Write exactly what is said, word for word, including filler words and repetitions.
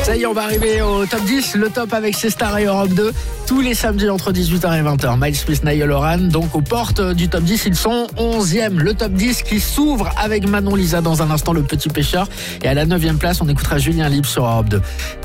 Ça y est, on va arriver au top dix, le top avec ses stars et Europe deux, tous les samedis entre dix-huit heures et vingt heures. Miles Smith, Niall Horan, donc aux portes du top dix, ils sont onzième. Le top dix qui s'ouvre avec Manon Lisa dans un instant, le petit pêcheur. Et à la neuvième place, on écoutera Julien Libre sur Europe deux.